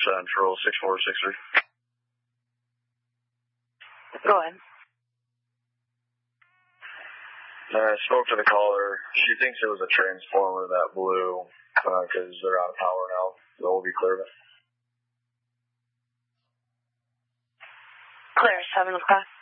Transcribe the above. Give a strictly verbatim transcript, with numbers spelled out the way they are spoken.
Central, six four six three. Go ahead. I spoke to the caller. She thinks it was a transformer that blew because uh, they're out of power now. So we'll be clear of it. Clear, seven o'clock.